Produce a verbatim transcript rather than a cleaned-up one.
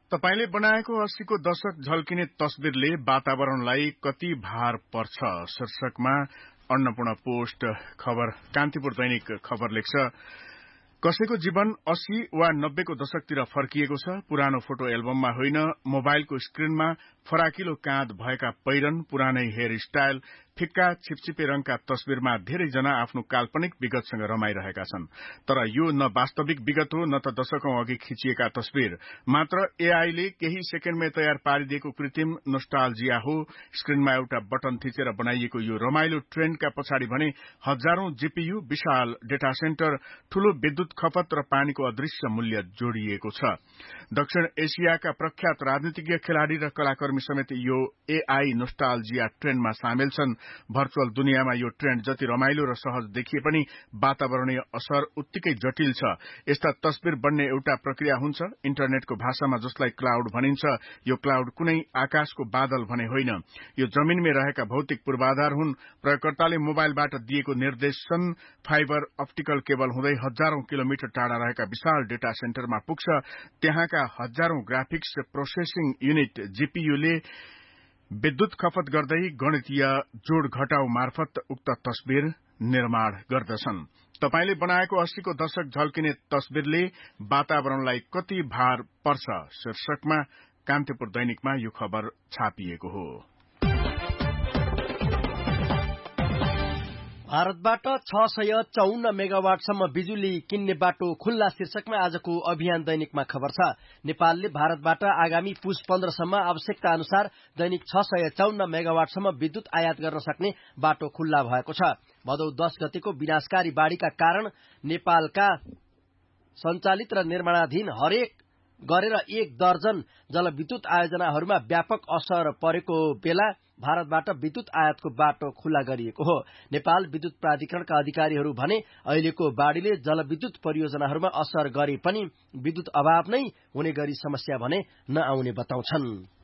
तपाईले बनाएको अस्सीको दशक झल्किने तस्बिरले वातावरणलाई कति भार पर्छ शीर्षकमा अन्नपूर्ण पोस्ट खबर कान्तिपुर दैनिक खबर लेख्छ। कसैको जीवन अस्सी वा नब्बेको दशकतिर फर्किएको छ। पुरानो फोटो एल्बममा होइन, मोबाइलको स्क्रिनमा फराकिलो काँध भएका पहिरन, पुरानै हेयर स्टाइल, फिक्का छिपछिपे रंगका तस्बिरमा धेरैजना आफ्नो काल्पनिक विगतसँग रमाइरहेका छन्। तर यो न वास्तविक विगत हो, न त दशकौं अघि खिचिएका तस्बिर, मात्र एआईले केही सेकेन्डमै तयार पारिदिएको कृत्रिम नोस्टाल्जिया हो। स्क्रिनमा एउटा बटन थिचेर बनाइएको यो रमाइलो ट्रेन्डका पछाडि भने हजारौं जीपीयू, विशाल डेटा सेन्टर, ठूलो विद्युत खपत र पानीको अदृश्य मूल्य जोडिएको छ। दक्षिण एशियाका प्रख्यात राजनीतिज्ञ, खेलाड़ी र कलाकर्मी समेत यो एआई नोस्टाल्जिया ट्रेन्डमा सामेल छन्। भर्चुअल दुनियाँमा यो ट्रेन्ड जति रमाइलो र सहज देखिए पनि वातावरणीय असर उत्तिकै जटिल छ। यस्ता तस्बिर बन्ने एउटा प्रक्रिया हुन्छ, इन्टरनेटको भाषामा जसलाई क्लाउड भनिन्छ। यो क्लाउड कुनै आकाशको बादल भने होइन, यो जमिनमै रहेका भौतिक पूर्वाधार हुन्। प्रयोगकर्ताले मोबाइलबाट दिएको निर्देशन फाइबर अप्टिकल केबल हुँदै हजारौं किलोमिटर टाढा रहेका विशाल डेटा सेन्टरमा पुग्छ। त्यहाँका हजारौं ग्राफिक्स प्रोसेसिङ युनिट जीपीयूले विद्युत खपत गर्दै गणितीय जोड घटाउ मार्फत उक्त तस्बिर निर्माण गर्दछन्। तपाईले बनाएको अस्सीको दशक झल्किने तस्बिरले वातावरणलाई कति भार पर्छ शीर्षकमा कान्तिपुर दैनिकमा यो खबर छापिएको हो। भारतबाट छ सय चौन्न मेगावाटसम्म बिजुली किन्ने बाटो खुल्ला शीर्षकमा आजको अभियान दैनिकमा खबर छ। नेपालले भारतबाट आगामी पुस पन्ध्रसम्म आवश्यकता अनुसार दैनिक छ सय चौन्न मेगावाटसम्म विद्युत आयात गर्न सक्ने बाटो खुल्ला भएको छ। भदौ दश गतेको विनाशकारी बाढ़ीका कारण नेपालका सञ्चालित र निर्माणाधीन हरेक गरेर एक दर्जन जलविद्युत आयोजनाहरूमा व्यापक असर परेको बेला भारतबाट विद्युत आयातको बाटो खुल्ला गरिएको हो। नेपाल विद्युत प्राधिकरणका अधिकारीहरू भने अहिलेको बाढ़ीले जलविद्युत परियोजनाहरूमा असर गरे पनि विद्युत अभाव नै हुने गरी समस्या भने नआउने बताउँछन्।